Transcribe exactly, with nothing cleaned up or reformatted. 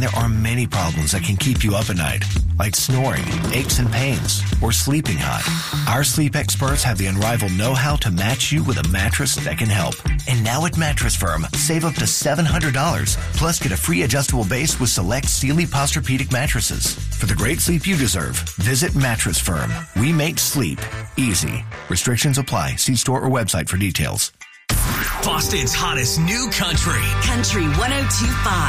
there are many problems that can keep you up at night, like snoring, aches and pains, or sleeping hot. Our sleep experts have the unrivaled know-how to match you with a mattress that can help. And now at Mattress Firm, save up to seven hundred dollars, plus get a free adjustable base with select Sealy Posturepedic mattresses. For the great sleep you deserve, visit Mattress Firm. We make sleep easy. Restrictions apply. See store or website for details. Boston's hottest new country. Country one oh two point five.